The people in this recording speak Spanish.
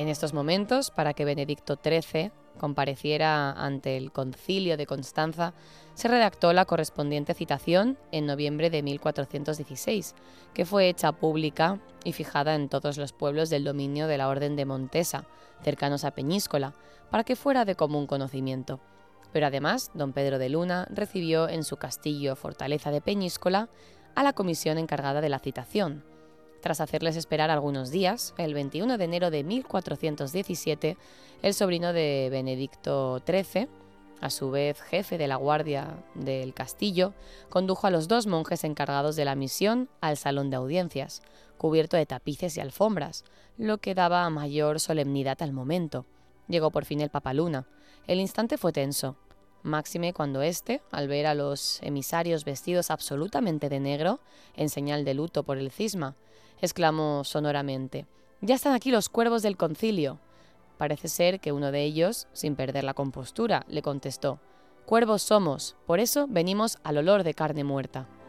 En estos momentos, para que Benedicto XIII compareciera ante el Concilio de Constanza, se redactó la correspondiente citación en noviembre de 1416, que fue hecha pública y fijada en todos los pueblos del dominio de la Orden de Montesa, cercanos a Peñíscola, para que fuera de común conocimiento. Pero además, don Pedro de Luna recibió en su castillo fortaleza de Peñíscola a la comisión encargada de la citación. Tras hacerles esperar algunos días, el 21 de enero de 1417, el sobrino de Benedicto XIII, a su vez jefe de la guardia del castillo, condujo a los 2 monjes encargados de la misión al salón de audiencias, cubierto de tapices y alfombras, lo que daba mayor solemnidad al momento. Llegó por fin el papaluna. El instante fue tenso, máxime cuando éste, al ver a los emisarios vestidos absolutamente de negro, en señal de luto por el cisma, exclamó sonoramente: «¡Ya están aquí los cuervos del concilio!». Parece ser que uno de ellos, sin perder la compostura, le contestó: «Cuervos somos, por eso venimos al olor de carne muerta».